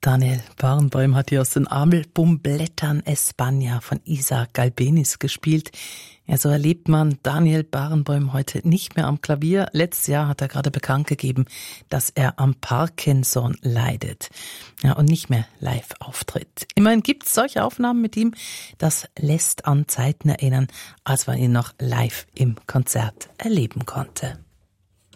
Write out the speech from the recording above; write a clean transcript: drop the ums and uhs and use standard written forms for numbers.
Daniel Barenboim hat hier aus den Album Blättern España von Isa Galbenis gespielt. Ja, so erlebt man Daniel Barenboim heute nicht mehr am Klavier. Letztes Jahr hat er gerade bekannt gegeben, dass er am Parkinson leidet. Ja, und nicht mehr live auftritt. Immerhin gibt es solche Aufnahmen mit ihm. Das lässt an Zeiten erinnern, als man ihn noch live im Konzert erleben konnte.